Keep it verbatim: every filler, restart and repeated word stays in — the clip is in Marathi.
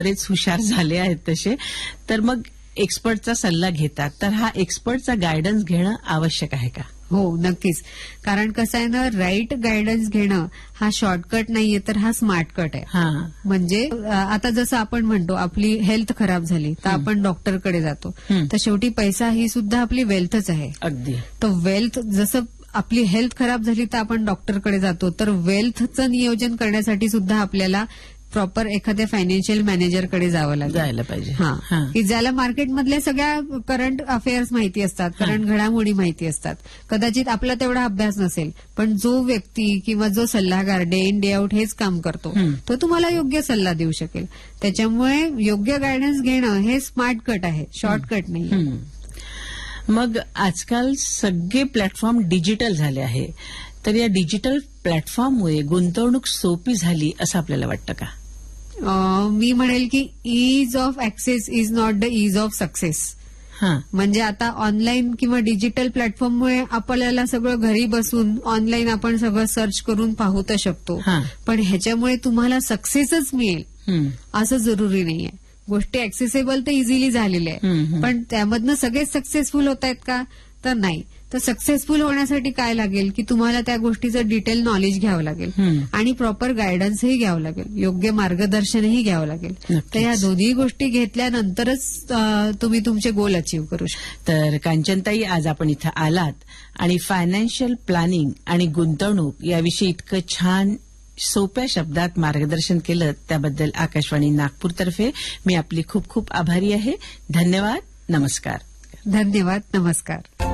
बरेच हुशार झाले आहेत तसे, तर मग एक्सपर्टचा सल्ला घेतात, तर हा एक्सपर्टचा गायडन्स घेणं आवश्यक आहे का? हो, नक्कीच. कारण कसं आहे ना, राईट गायडन्स घेणं हा शॉर्टकट नाहीये, तर हा स्मार्टकट आहे. हा, म्हणजे अ, आता जसं आपण म्हणतो आपली हेल्थ खराब झाली तर आपण डॉक्टरकडे जातो, तर शेवटी पैसा ही सुद्धा आपली वेल्थच आहे. अगदी. तर वेल्थ जसं आपली हेल्थ खराब झाली तर आपण डॉक्टरकडे जातो, तर वेल्थचं नियोजन करण्यासाठी सुद्धा आपल्याला प्रॉपर एखाद्या फायनान्शियल मॅनेजरकडे जावं लागेल. जायला पाहिजे. हा, हा. की ज्याला मार्केटमधल्या सगळ्या करंट अफेअर्स माहिती असतात, करंट घडामोडी माहिती असतात. कदाचित आपला तेवढा अभ्यास नसेल, पण जो व्यक्ती किंवा जो सल्लागार डे इन डे आउट हेच काम करतो, तो तुम्हाला योग्य सल्ला देऊ शकेल. त्याच्यामुळे योग्य गायडन्स घेणं हे स्मार्ट कट आहे, शॉर्टकट नाही. मग आजकाल सगळे प्लॅटफॉर्म डिजिटल झाले आहे, तर या डिजिटल प्लॅटफॉर्ममुळे गुंतवणूक सोपी झाली असं आपल्याला वाटतं का? मी म्हणेल की is of access is not the is of success. म्हणजे आता ऑनलाईन किंवा डिजिटल प्लॅटफॉर्ममुळे आपल्याला सगळं घरी बसून ऑनलाईन आपण सगळं सर्च करून पाहू तर शकतो, पण ह्याच्यामुळे तुम्हाला सक्सेसच मिळेल असं जरुरी नाहीये. गोष्टी ऍक्सेसेबल तर इझिली झालेल्या आहे, पण त्यामधनं सगळेच सक्सेसफुल होत आहेत का? तर नाही. तर सक्सेसफुल होण्यासाठी काय लागेल की तुम्हाला त्या गोष्टीचं डिटेल नॉलेज घ्यावं लागेल आणि प्रॉपर गायडन्सही घ्यावं लागेल, योग्य मार्गदर्शनही घ्यावं लागेल. तर या दोन्ही गोष्टी घेतल्यानंतरच तुम्ही तुमचे गोल अचीव्ह करू शकता. तर कांचनताई, आज आपण इथं आलात आणि फायनान्शियल प्लॅनिंग आणि गुंतवणूक याविषयी इतकं छान सोप्या शब्दात मार्गदर्शन केलं, त्याबद्दल आकाशवाणी नागपूरतर्फे मी आपली खूप खूप आभारी आहे. धन्यवाद. नमस्कार. धन्यवाद. नमस्कार.